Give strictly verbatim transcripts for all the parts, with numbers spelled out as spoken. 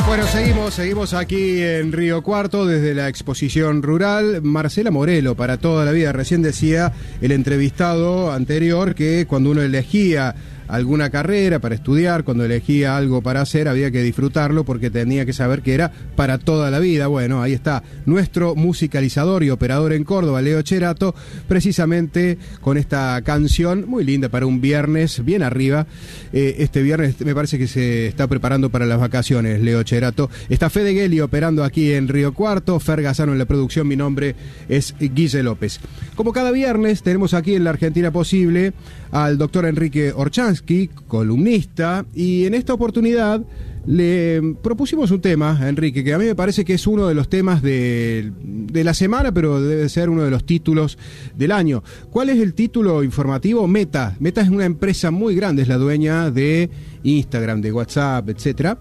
Bueno, seguimos, seguimos aquí en Río Cuarto desde la exposición rural. Marcela Morelo, para toda la vida. Recién decía el entrevistado anterior que cuando uno elegía alguna carrera para estudiar, cuando elegía algo para hacer, había que disfrutarlo porque tenía que saber que era para toda la vida. Bueno, ahí está nuestro musicalizador y operador en Córdoba, Leo Cherato, precisamente con esta canción muy linda para un viernes, bien arriba. Eh, este viernes me parece que se está preparando para las vacaciones, Leo Cherato. Está Fede Gelli operando aquí en Río Cuarto, Fer Gazano en la producción, mi nombre es Guille López. Como cada viernes tenemos aquí en La Argentina Posible al doctor Enrique Orchansky, columnista, y en esta oportunidad le propusimos un tema, Enrique, que a mí me parece que es uno de los temas de, de la semana, pero debe ser uno de los títulos del año. ¿Cuál es el título informativo? Meta. Meta es una empresa muy grande, es la dueña de Instagram, de WhatsApp, etcétera.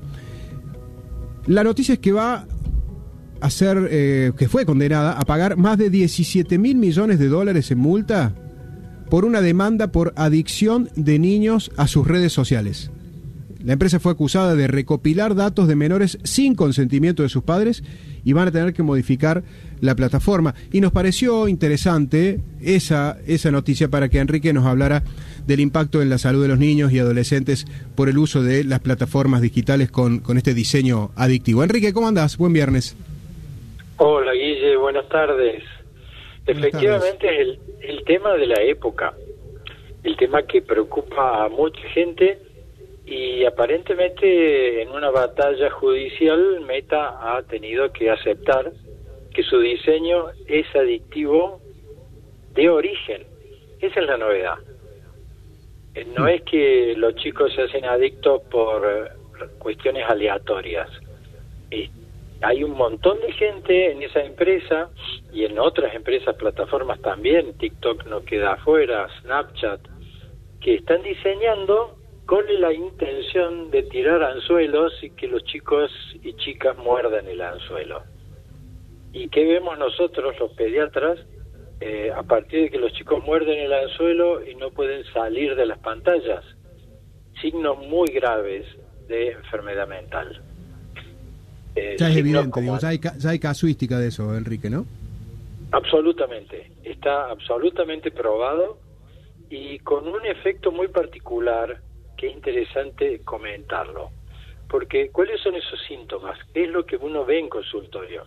La noticia es que va a ser, eh, que fue condenada a pagar más de diecisiete mil millones de dólares en multa por una demanda por adicción de niños a sus redes sociales. La empresa fue acusada de recopilar datos de menores sin consentimiento de sus padres y van a tener que modificar la plataforma. Y nos pareció interesante esa, esa noticia para que Enrique nos hablara del impacto en la salud de los niños y adolescentes por el uso de las plataformas digitales con, con este diseño adictivo. Enrique, ¿cómo andás? Buen viernes. Hola, Guille, buenas tardes. Buenas Efectivamente tardes. es el, el tema de la época, el tema que preocupa a mucha gente y aparentemente en una batalla judicial Meta ha tenido que aceptar que su diseño es adictivo de origen. Esa es la novedad. Eh, No es que los chicos se hacen adictos por eh, cuestiones aleatorias. Eh, Hay un montón de gente en esa empresa y en otras empresas, plataformas también, TikTok no queda afuera, Snapchat, que están diseñando con la intención de tirar anzuelos y que los chicos y chicas muerdan el anzuelo. ¿Y qué vemos nosotros, los pediatras? Eh, a partir de que los chicos muerden el anzuelo y no pueden salir de las pantallas. Signos muy graves de enfermedad mental. Eh, Ya es evidente, como... digo, ya, hay, ya hay casuística de eso, Enrique, ¿no? Absolutamente, está absolutamente probado y con un efecto muy particular que es interesante comentarlo. Porque, ¿cuáles son esos síntomas? ¿Qué es lo que uno ve en consultorio?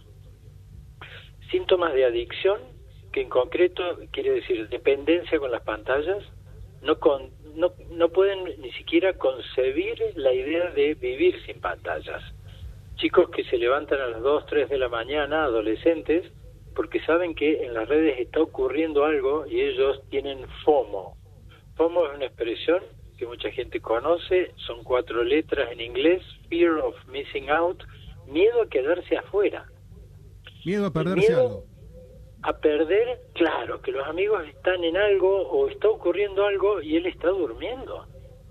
Síntomas de adicción, que en concreto quiere decir dependencia con las pantallas, no, con, no, no pueden ni siquiera concebir la idea de vivir sin pantallas. Chicos que se levantan a las dos, tres de la mañana, adolescentes, porque saben que en las redes está ocurriendo algo y ellos tienen FOMO. FOMO es una expresión que mucha gente conoce, son cuatro letras en inglés, Fear of Missing Out, miedo a quedarse afuera. Miedo a perderse miedo algo. A perder, claro, que los amigos están en algo o está ocurriendo algo y él está durmiendo.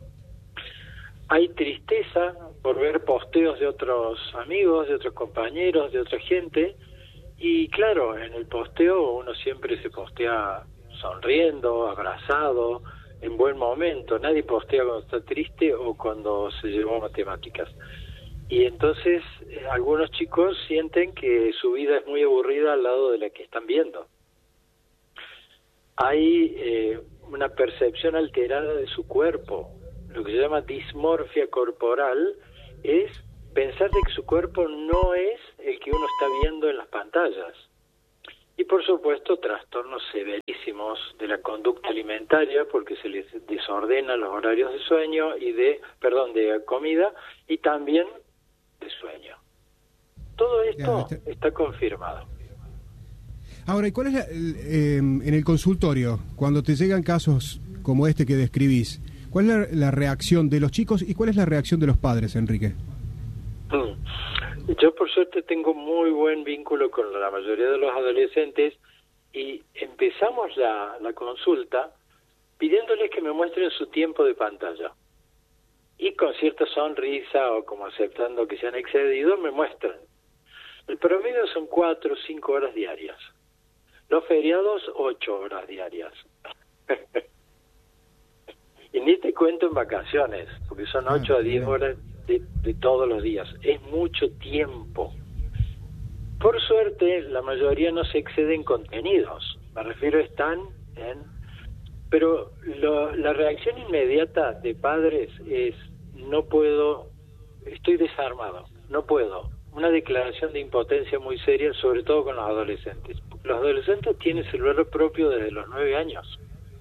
Hay tristeza por ver posteos de otros amigos, de otros compañeros, de otra gente, y claro, en el posteo uno siempre se postea sonriendo, abrazado, en buen momento. Nadie postea cuando está triste o cuando se llevó matemáticas. Y entonces eh, algunos chicos sienten que su vida es muy aburrida al lado de la que están viendo. Hay eh, una percepción alterada de su cuerpo. Lo que se llama dismorfia corporal es pensar de que su cuerpo no es el que uno está viendo en las pantallas. Y por supuesto trastornos severísimos de la conducta alimentaria porque se les desordenan los horarios de sueño y de, perdón, de comida y también de sueño. Todo esto Ya, este... está confirmado. Ahora, ¿y cuál es la, el, eh, en el consultorio, cuando te llegan casos como este que describís, cuál es la, la reacción de los chicos y cuál es la reacción de los padres, Enrique? Yo por suerte tengo muy buen vínculo con la mayoría de los adolescentes y empezamos la, la consulta pidiéndoles que me muestren su tiempo de pantalla. Y con cierta sonrisa o como aceptando que se han excedido, me muestran. El promedio son cuatro o cinco horas diarias. Los feriados, ocho horas diarias. Y ni te cuento en vacaciones, porque son ocho a diez horas de, de todos los días. Es mucho tiempo. Por suerte, la mayoría no se excede en contenidos. Me refiero, están en... Pero lo, la reacción inmediata de padres es, no puedo, estoy desarmado, no puedo. Una declaración de impotencia muy seria, sobre todo con los adolescentes. Los adolescentes tienen celular propio desde los nueve años.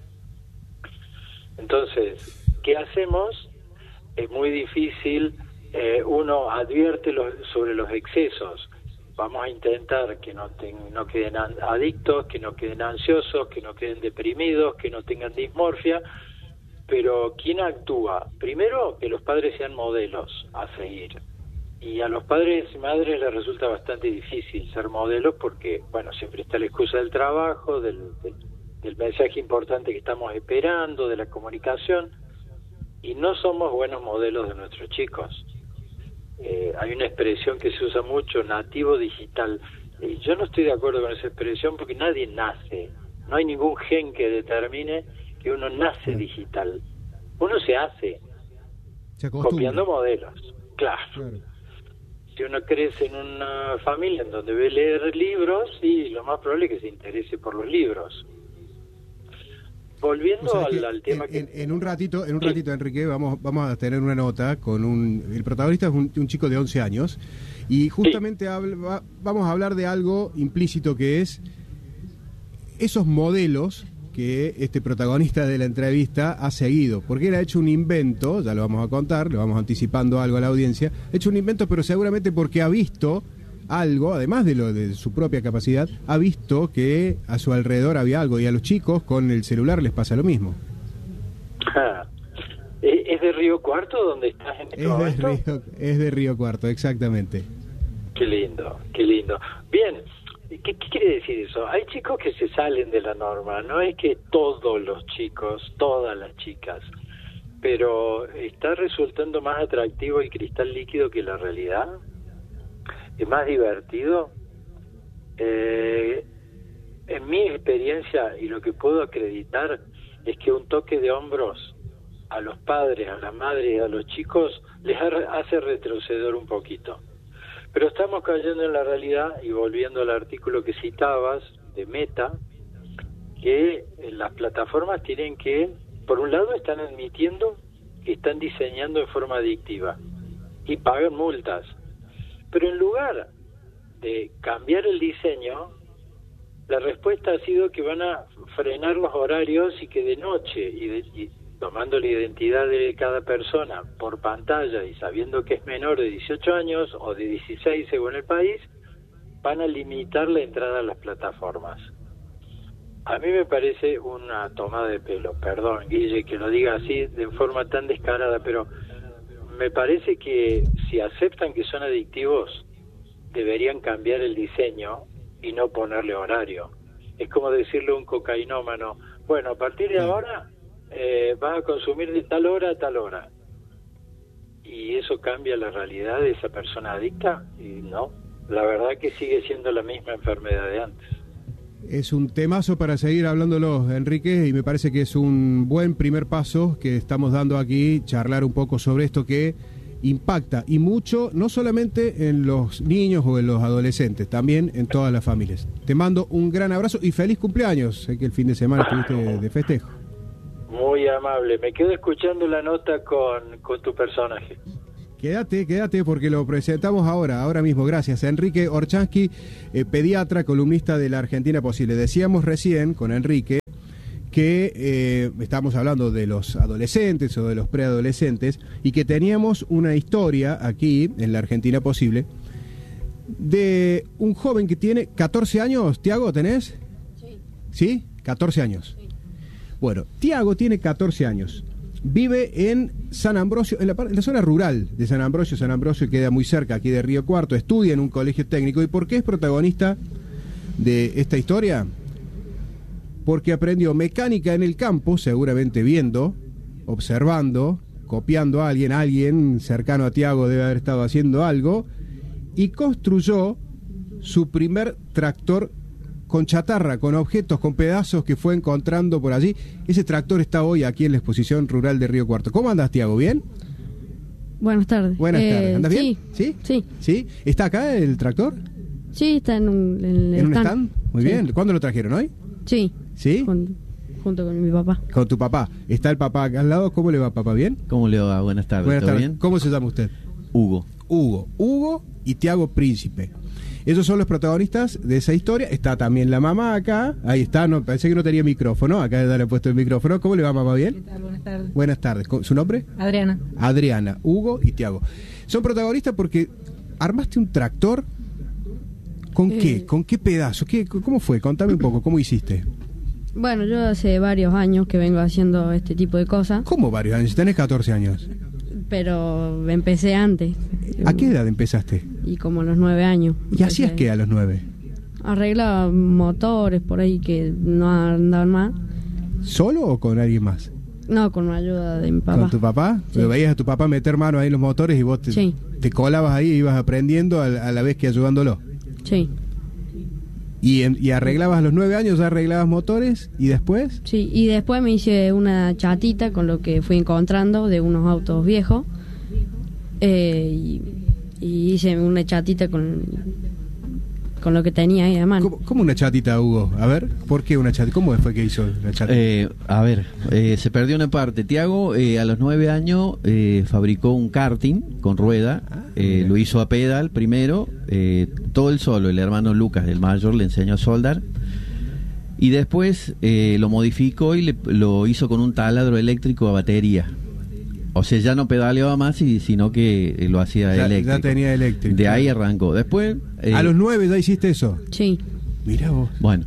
Entonces, ¿qué hacemos? Es muy difícil, eh, uno advierte los, sobre los excesos. Vamos a intentar que no, ten, no queden adictos, que no queden ansiosos, que no queden deprimidos, que no tengan dismorfia. Pero ¿quién actúa? Primero, que los padres sean modelos a seguir. Y a los padres y madres les resulta bastante difícil ser modelos porque, bueno, siempre está la excusa del trabajo, del, del, del mensaje importante que estamos esperando, de la comunicación, y no somos buenos modelos de nuestros chicos. Eh, hay una expresión que se usa mucho, nativo digital. Eh, yo no estoy de acuerdo con esa expresión porque nadie nace. No hay ningún gen que determine que uno nace digital. Uno se hace, se copiando modelos. Claro. claro. Si uno crece en una familia en donde ve leer libros, sí, lo más probable es que se interese por los libros. Volviendo o sea, al, al tema en, que... En, en un ratito, en un ratito, Enrique, vamos vamos a tener una nota con un... El protagonista es un, un chico de once años y justamente sí. habla, va, vamos a hablar de algo implícito que es esos modelos que este protagonista de la entrevista ha seguido, porque él ha hecho un invento, ya lo vamos a contar, lo vamos anticipando algo a la audiencia, ha hecho un invento, pero seguramente porque ha visto algo, además de lo de su propia capacidad, ha visto que a su alrededor había algo, y a los chicos con el celular les pasa lo mismo. Ah, ¿es de Río Cuarto donde estás en este es momento? De Río, es de Río Cuarto, exactamente. Qué lindo, qué lindo. Bien, ¿qué, qué quiere decir eso? Hay chicos que se salen de la norma, no es que todos los chicos, todas las chicas, pero está resultando más atractivo el cristal líquido que la realidad. Es más divertido. Eh, en mi experiencia, y lo que puedo acreditar, es que un toque de hombros a los padres, a las madres y a los chicos les hace retroceder un poquito. Pero estamos cayendo en la realidad, y volviendo al artículo que citabas de Meta, que las plataformas tienen que, por un lado, están admitiendo que están diseñando en forma adictiva y pagan multas. Pero en lugar de cambiar el diseño, la respuesta ha sido que van a frenar los horarios y que de noche, y, de, y tomando la identidad de cada persona por pantalla y sabiendo que es menor de dieciocho años o de dieciséis según el país, van a limitar la entrada a las plataformas. A mí me parece una tomada de pelo, perdón, Guille, que lo diga así de forma tan descarada, pero me parece que si aceptan que son adictivos, deberían cambiar el diseño y no ponerle horario. Es como decirle a un cocainómano, bueno, a partir de ahora eh, vas a consumir de tal hora a tal hora. ¿Y eso cambia la realidad de esa persona adicta? Y no, la verdad que sigue siendo la misma enfermedad de antes. Es un temazo para seguir hablándolo, Enrique, y me parece que es un buen primer paso que estamos dando aquí, charlar un poco sobre esto que impacta, y mucho, no solamente en los niños o en los adolescentes, también en todas las familias. Te mando un gran abrazo y feliz cumpleaños, sé que el fin de semana estuviste de festejo. Muy amable, me quedo escuchando la nota con, con tu personaje. Quédate, quédate, porque lo presentamos ahora, ahora mismo. Gracias. Enrique Orchansky, eh, pediatra, columnista de La Argentina Posible. Decíamos recién con Enrique que eh, estábamos hablando de los adolescentes o de los preadolescentes y que teníamos una historia aquí en La Argentina Posible de un joven que tiene catorce años. Tiago, ¿tenés? Sí. ¿Sí? catorce años. Sí. Bueno, Tiago tiene catorce años. Vive en San Ambrosio, en la, en la zona rural de San Ambrosio. San Ambrosio queda muy cerca aquí de Río Cuarto. Estudia en un colegio técnico. ¿Y por qué es protagonista de esta historia? Porque aprendió mecánica en el campo, seguramente viendo, observando, copiando a alguien. Alguien cercano a Tiago debe haber estado haciendo algo. Y construyó su primer tractor con chatarra, con objetos, con pedazos que fue encontrando por allí. Ese tractor está hoy aquí en la exposición rural de Río Cuarto. ¿Cómo andas, Tiago? ¿Bien? Buenas tardes. Buenas Eh, tardes. ¿Andas bien? Sí. ¿Sí? Sí. ¿Sí? ¿Está acá el tractor? Sí, está en un, en el ¿En un stand. stand? Muy Sí. bien. ¿Cuándo lo trajeron? ¿Hoy? Sí. ¿Sí? Con- junto con mi papá. Con tu papá. ¿Está el papá acá al lado? ¿Cómo le va, papá? ¿Bien? ¿Cómo le va? Buenas tardes. Buenas ¿Todo tardes. bien? ¿Cómo se llama usted? Hugo. Hugo. Hugo y Tiago Príncipe. Esos son los protagonistas de esa historia. Está también la mamá acá. Ahí está. No, pensé que no tenía micrófono. Acá le he puesto el micrófono. ¿Cómo le va, mamá? ¿Bien? ¿Qué tal? Buenas tardes. Buenas tardes. ¿Con- ¿Su nombre? Adriana. Adriana, Hugo y Tiago. Son protagonistas porque armaste un tractor. ¿Con Eh. qué? ¿Con qué pedazo? ¿Qué, ¿Cómo fue? Contame un poco. ¿Cómo hiciste? Bueno, yo hace varios años que vengo haciendo este tipo de cosas, ¿Cómo varios años? Tenés catorce años. pero empecé antes. ¿A qué edad empezaste? Y como a los nueve años. ¿Y hacías Empecé- qué a los nueve? Arreglaba motores por ahí que no andaban más. ¿Solo o con alguien más? No, con la ayuda de mi papá. ¿Con tu papá? Sí. ¿Lo veías a tu papá meter mano ahí en los motores y vos te, Sí. te colabas ahí y ibas aprendiendo a, la- a la vez que ayudándolo? Sí, Y, en- y arreglabas a los nueve años, ya arreglabas motores y después... sí. Y después me hice una chatita con lo que fui encontrando de unos autos viejos. Eh, y, y hice una chatita con, con lo que tenía ahí a mano. ¿Cómo, cómo una chatita, Hugo? A ver, ¿por qué una chatita? ¿Cómo fue que hizo la chatita? Eh, a ver, eh, se perdió una parte. Tiago eh, a los nueve años eh, fabricó un karting con rueda. Ah, eh, mira. lo hizo a pedal primero, eh, todo el solo. El hermano Lucas, el mayor, le enseñó a soldar. Y después eh, lo modificó y le- lo hizo con un taladro eléctrico a batería. O sea, ya no pedaleaba más, y, sino que eh, lo hacía Ya- eléctrico. ya tenía eléctrico. De ahí arrancó. Después... eh, ¿A los nueve ya hiciste eso? Sí, Mirá vos. Bueno,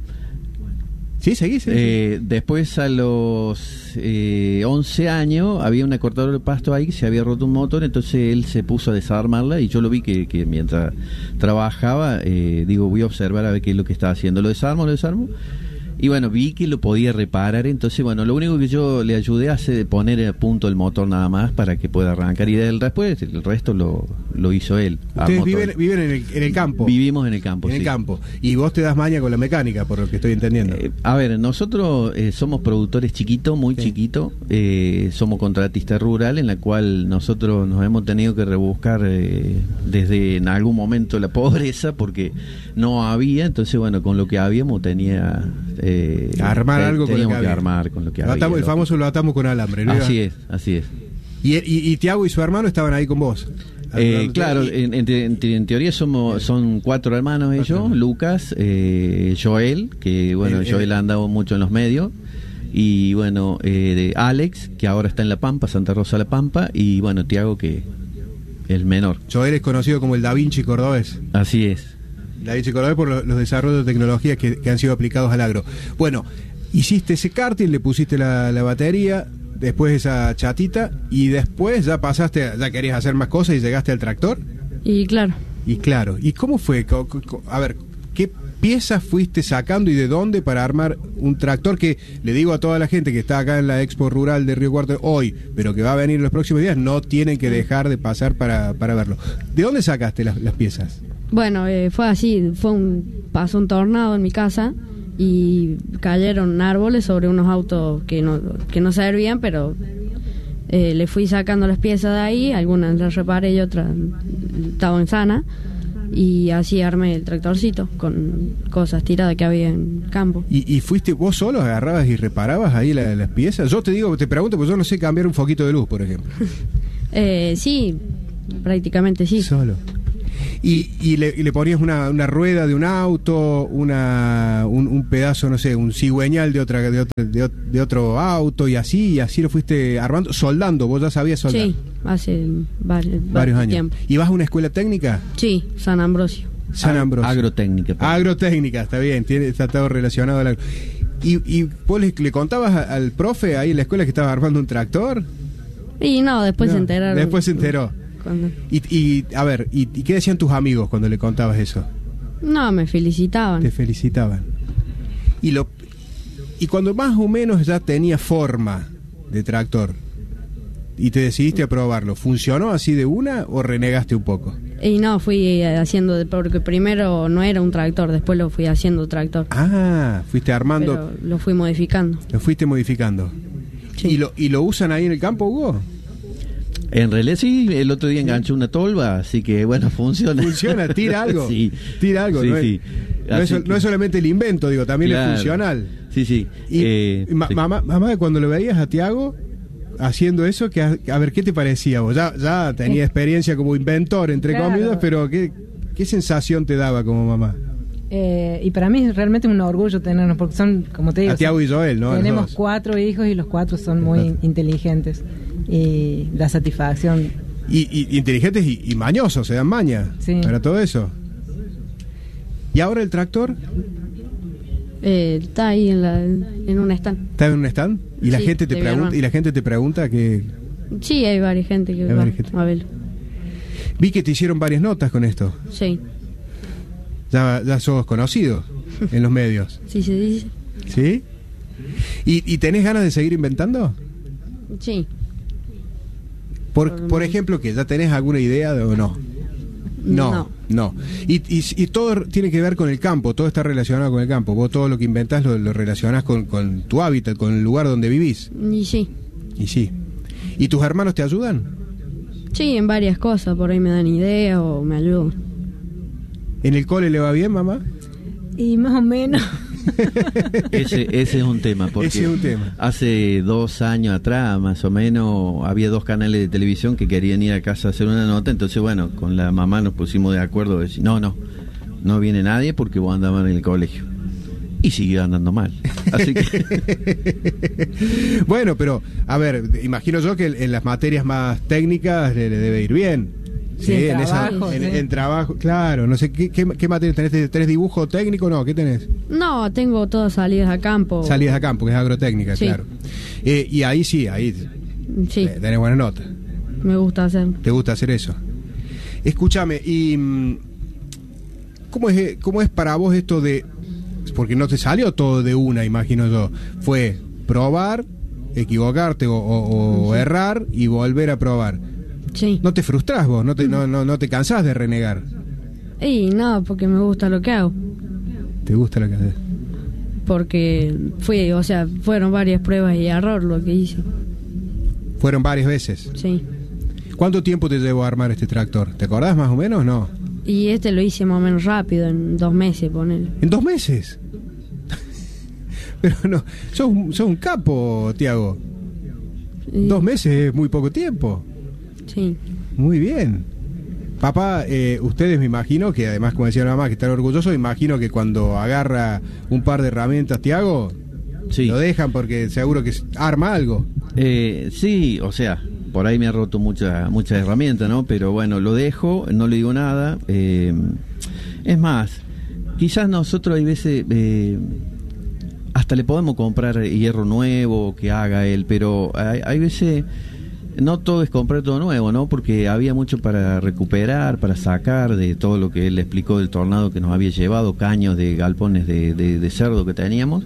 ¿Sí? ¿Seguís? sí? Eh, después a los eh, once años había una cortadora de pasto ahí que se había roto un motor, entonces él se puso a desarmarla y yo lo vi que, que mientras trabajaba, eh, digo, voy a observar a ver qué es lo que estaba haciendo. Lo desarmo, lo desarmo. Y bueno, vi que lo podía reparar, entonces bueno, lo único que yo le ayudé a hacer es poner a punto el motor nada más para que pueda arrancar, y del después el resto lo, lo hizo él. Ustedes Armó viven, todo. viven en, el, en el campo. Vivimos en el campo, en el sí. campo. Y vos te das maña con la mecánica, por lo que estoy entendiendo. Eh, a ver, nosotros eh, somos productores chiquitos, muy Sí. chiquitos, eh, somos contratistas rural, en la cual nosotros nos hemos tenido que rebuscar eh, desde en algún momento la pobreza, porque no había, entonces bueno, con lo que habíamos tenía... Eh, Armar te- algo con lo teníamos que que había. armar con lo que Lo había. atamos- el lo- famoso lo atamos con alambre, ¿no? Así es, así es. Y, y, y Tiago y su hermano estaban ahí con vos. Eh, Ayudándote. claro, Y- en, en te- en te- en teoría somos son cuatro hermanos ellos, hermanos. Lucas, eh, Joel, que bueno, El- el- Joel ha andado mucho en los medios, y bueno, eh, de Alex, que ahora está en La Pampa, Santa Rosa La Pampa, y bueno, Tiago, que el menor. Joel es conocido como el Da Vinci cordobés. Así es. Da Vinci cordobés por lo- los desarrollos de tecnología que, que han sido aplicados al agro. Bueno, hiciste ese karting, le pusiste la, la batería, después esa chatita, y después ya pasaste, a- ya querías hacer más cosas y llegaste al tractor. y claro. Y claro, ¿y cómo fue? Co- co- co- A ver, ¿qué piezas fuiste sacando y de dónde para armar un tractor que, le digo a toda la gente que está acá en la Expo Rural de Río Cuarto hoy, pero que va a venir en los próximos días, no tienen que dejar de pasar para, para verlo? ¿De dónde sacaste las, las piezas? Bueno, eh, fue así, fue un pasó un tornado en mi casa y cayeron árboles sobre unos autos que no que no servían, pero eh, le fui sacando las piezas de ahí, algunas las reparé y otras estaban sanas, y así armé el tractorcito con cosas tiradas que había en campo. ¿Y, y fuiste vos solo, agarrabas y reparabas ahí la- las piezas? Yo te digo, te pregunto, porque yo no sé cambiar un foquito de luz, por ejemplo. Eh, sí, prácticamente sí. Solo. Y, y, le, y le ponías una, una rueda de un auto, una un, un pedazo, no sé, un cigüeñal de otra de otro, de, ot- de otro auto, y así, y así lo fuiste armando, soldando. Vos ya sabías soldar. Sí, hace varios, Varios años. tiempo. ¿Y vas a una escuela técnica? Sí, San Ambrosio. San Ambrosio. Agrotécnica. Agrotécnica, está bien, tiene, está todo relacionado al agro. ¿Y, y vos le, le contabas a- al profe ahí en la escuela que estaba armando un tractor? Y no, después No, se enteraron. Después se enteró. Cuando- Y, y a ver, y, ¿y qué decían tus amigos cuando le contabas eso? No, me felicitaban. Te felicitaban. Y lo y cuando más o menos ya tenía forma de tractor y te decidiste a probarlo, ¿funcionó así de una o renegaste un poco? Y no, fui eh, haciendo, de- porque primero no era un tractor, después lo fui haciendo tractor. Ah, fuiste armando, Pero lo fui modificando. lo fuiste modificando. Sí. ¿Y lo y lo usan ahí en el campo, Hugo? En realidad sí, el otro día enganchó una tolva, así que bueno, funciona. Funciona, tira algo. Sí. Tira algo, sí, no, sí. Es, no, es, que... no es solamente el invento, digo, también claro. Es funcional. Sí, sí. Y eh, ma sí. Mamá, mamá, cuando lo veías a Tiago haciendo eso, que a, a ver, ¿qué te parecía vos? Ya, ya tenía experiencia como inventor, entre claro. comillas, pero ¿qué, ¿qué sensación te daba como mamá? Eh, y para mí es realmente un orgullo tenernos, porque son, como te digo, a Tiago y Joel, ¿no? Tenemos cuatro hijos y los cuatro son muy claro. inteligentes y da satisfacción. Y, y inteligentes y, y mañosos, se dan maña sí. para todo eso. ¿Y ahora el tractor? Eh, está ahí en, la, en un stand. ¿Está en un stand? ¿Y la sí, gente te pregunta? ¿Y la gente te pregunta que? Sí, hay varias gente que va gente. a verlo. Vi que te hicieron varias notas con esto. Sí. Ya, ya sos conocido en los medios. Sí, se dice. ¿Sí? ¿Y, ¿Y tenés ganas de seguir inventando? Sí. Por, por, por ejemplo, ¿qué? ¿Ya tenés alguna idea de, o no? No, no. no. Y, y, y todo tiene que ver con el campo, todo está relacionado con el campo. Vos todo lo que inventás lo, lo relacionás con, con tu hábitat, con el lugar donde vivís. Y sí. Y sí. ¿Y tus hermanos te ayudan? Sí, en varias cosas, por ahí me dan ideas o me ayudan. ¿En el cole le va bien, mamá? Y más o menos. ese, ese es un tema, porque ese es un tema. Hace dos años atrás, más o menos, había dos canales de televisión que querían ir a casa a hacer una nota, entonces bueno, con la mamá nos pusimos de acuerdo de decir, no, no, no viene nadie porque vos andabas en el colegio. Y siguió andando mal. Así que... Bueno, pero, a ver, imagino yo que en las materias más técnicas le, le debe ir bien. Sí, sí, en, trabajo, esa, en, sí. en trabajo, claro, no sé, ¿qué, qué, qué materia tenés? ¿Tenés dibujo técnico o no? ¿Qué tenés? No, tengo todas salidas a campo. Salidas a campo, que es agrotécnica, sí. claro. Eh, y ahí sí, ahí sí. eh, tenés buenas notas. Me gusta hacer. ¿Te gusta hacer eso? Escúchame, ¿y cómo es, cómo es para vos esto de...? Porque no te salió todo de una, imagino yo. Fue probar, equivocarte o, o, o sí. errar y volver a probar. Sí. ¿No te frustrás vos? ¿No te, no, no, no te cansás de renegar? Y no, porque me gusta lo que hago. ¿Te gusta lo que haces? Porque fui, o sea, fueron varias pruebas y error lo que hice. ¿Fueron varias veces? Sí. ¿Cuánto tiempo te llevó a armar este tractor? ¿Te acordás más o menos o no? Y este lo hice más o menos rápido, en dos meses, ponele. ¿En dos meses? Pero no, sos, sos un capo, Tiago. Y... Dos meses es muy poco tiempo. Sí. Muy bien. Papá, eh, ustedes me imagino que además, como decía la mamá, que están orgullosos, imagino que cuando agarra un par de herramientas, Tiago, sí. lo dejan porque seguro que arma algo. Eh, sí, o sea, por ahí me ha roto muchas muchas herramientas, ¿no? Pero bueno, lo dejo, no le digo nada. Eh, es más, quizás nosotros hay veces... Eh, hasta le podemos comprar hierro nuevo que haga él, pero hay, hay veces... No todo es comprar todo nuevo, ¿no? Porque había mucho para recuperar, para sacar de todo lo que él explicó del tornado que nos había llevado, caños de galpones de, de, de cerdo que teníamos.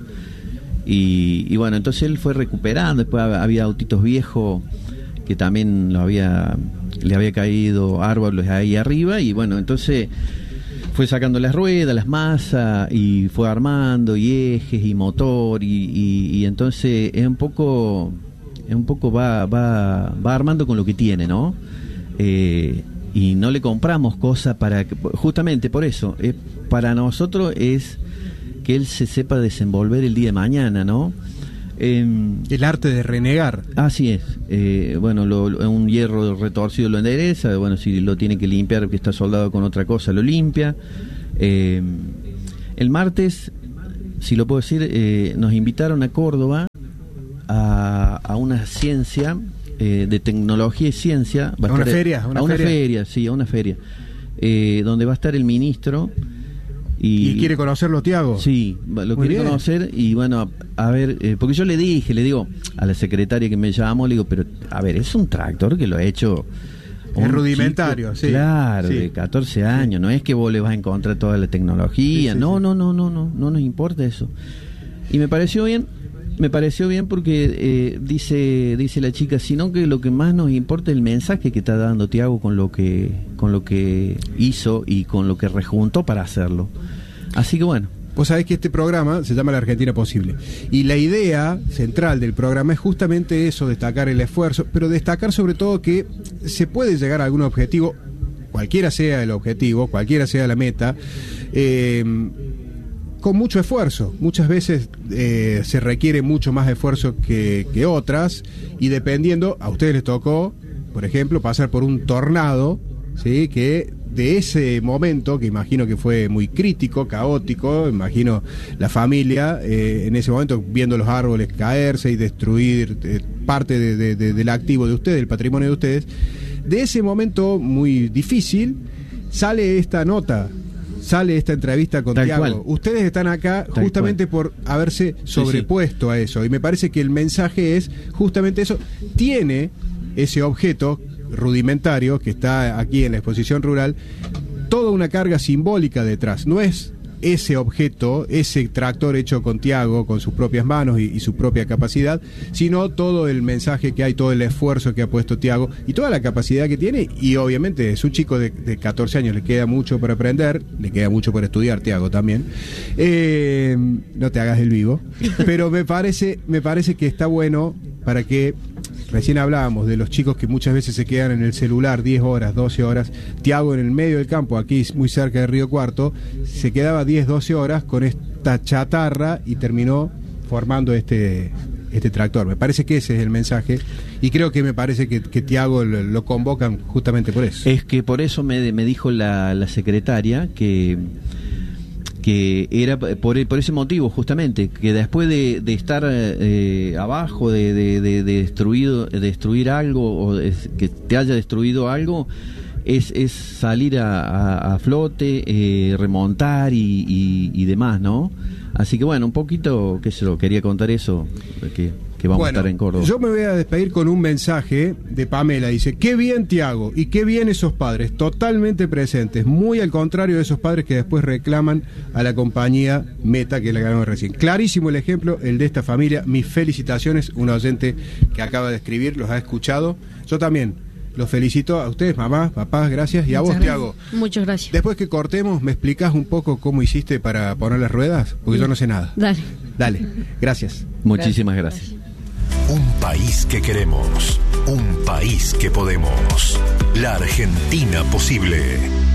Y, y bueno, entonces él fue recuperando. Después había autitos viejos que también lo había, le había caído árboles ahí arriba. Y bueno, entonces fue sacando las ruedas, las masas, y fue armando, y ejes, y motor. Y, y, y entonces es un poco... un poco va, va, va armando con lo que tiene, ¿no? Eh, y no le compramos cosas para que, justamente por eso, eh, para nosotros es que él se sepa desenvolver el día de mañana, ¿no? Eh, el arte de renegar. Así es. Eh, bueno, lo, lo, un hierro retorcido lo endereza, bueno, si lo tiene que limpiar porque está soldado con otra cosa, lo limpia. Eh, el martes, si lo puedo decir, eh, nos invitaron a Córdoba A, a una ciencia eh, de tecnología y ciencia. Va a, a una feria, a una feria? feria, sí, a una feria, eh, donde va a estar el ministro. Y, ¿Y quiere conocerlo, Tiago? Sí, lo Muy quiere bien. conocer y bueno, a, a ver, eh, porque yo le dije, le digo a la secretaria que me llamó, le digo, pero a ver, es un tractor que lo ha hecho... Es rudimentario, chico, sí. Claro, sí. de catorce años, sí. No es que vos le vas a encontrar toda la tecnología, sí, sí, no, sí. no, no, no, no, no nos importa eso. Y me pareció bien. Me pareció bien porque eh, dice dice la chica, sino que lo que más nos importa es el mensaje que está dando Tiago con lo que con lo que hizo y con lo que rejuntó para hacerlo. Así que bueno. Vos sabés que este programa se llama La Argentina Posible. Y la idea central del programa es justamente eso, destacar el esfuerzo, pero destacar sobre todo que se puede llegar a algún objetivo, cualquiera sea el objetivo, cualquiera sea la meta, eh, con mucho esfuerzo. Muchas veces eh, se requiere mucho más esfuerzo que, que otras, y dependiendo, a ustedes les tocó, por ejemplo, pasar por un tornado, ¿sí? Que de ese momento, que imagino que fue muy crítico, caótico, imagino la familia eh, en ese momento viendo los árboles caerse y destruir eh, parte de, de, de, del activo de ustedes, del patrimonio de ustedes, de ese momento muy difícil sale esta nota, sale esta entrevista con Tiago. Ustedes están acá Tal justamente cual. por haberse sobrepuesto sí, sí. a eso, y me parece que el mensaje es justamente eso. Tiene ese objeto rudimentario que está aquí en la exposición rural toda una carga simbólica detrás. No es ese objeto, ese tractor hecho con Tiago, con sus propias manos y, y su propia capacidad, sino todo el mensaje que hay, todo el esfuerzo que ha puesto Tiago y toda la capacidad que tiene. Y obviamente es un chico de, de catorce años, le queda mucho para aprender, le queda mucho por estudiar, Tiago también. Eh, no te hagas el vivo, pero me parece, me parece que está bueno para que... Recién hablábamos de los chicos que muchas veces se quedan en el celular diez horas, doce horas. Tiago, en el medio del campo, aquí muy cerca de Río Cuarto, se quedaba diez, doce horas con esta chatarra y terminó formando este, este tractor. Me parece que ese es el mensaje, y creo que me parece que, que Tiago lo, lo convocan justamente por eso. Es que por eso me, me dijo la, la secretaria que... que era por, por ese motivo justamente, que después de, de estar eh, abajo, de, de, de, de destruido, de destruir algo, o de, que te haya destruido algo, es, es salir a, a, a flote, eh, remontar y, y, y demás, ¿no? Así que bueno, un poquito, qué sé yo, quería contar eso, que, que vamos bueno, a estar en Córdoba. Yo me voy a despedir con un mensaje de Pamela. Dice: qué bien, Tiago, y qué bien esos padres, totalmente presentes, muy al contrario de esos padres que después reclaman a la compañía Meta, que la ganamos recién. Clarísimo el ejemplo, el de esta familia. Mis felicitaciones, un oyente que acaba de escribir, los ha escuchado. Yo también los felicito a ustedes, mamá, papás, gracias. Y a vos, Tiago. Muchas gracias. Después que cortemos, ¿me explicás un poco cómo hiciste para poner las ruedas? Porque sí. yo no sé nada. Dale. Dale, gracias. Muchísimas gracias. Un país que queremos, un país que podemos. La Argentina Posible.